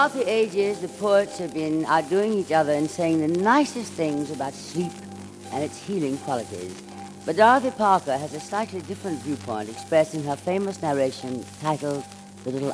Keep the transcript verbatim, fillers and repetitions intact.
Throughout the ages, the poets have been outdoing each other and saying the nicest things about sleep and its healing qualities. But Dorothy Parker has a slightly different viewpoint expressed in her famous narration titled The Little